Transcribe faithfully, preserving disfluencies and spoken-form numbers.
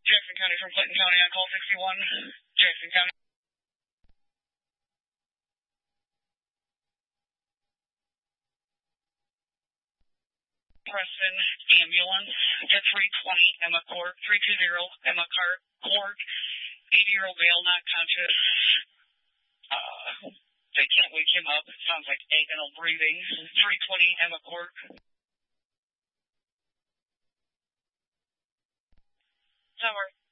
Jackson County from Clinton County on call sixty-one. Jackson County. Preston ambulance to three twenty Emma Court, three two zero Emma Court, Court, eighty-year-old male, not conscious. Uh, they can't wake him up. It sounds like agonal breathing. three twenty Emma Court. Tower.